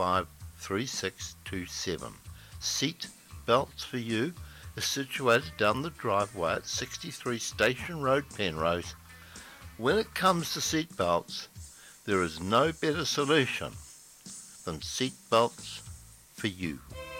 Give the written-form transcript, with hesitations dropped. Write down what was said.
353627. Seat Belts for You is situated down the driveway at 63 Station Road, Penrose. When it comes to seat belts, there is no better solution than Seat Belts for You.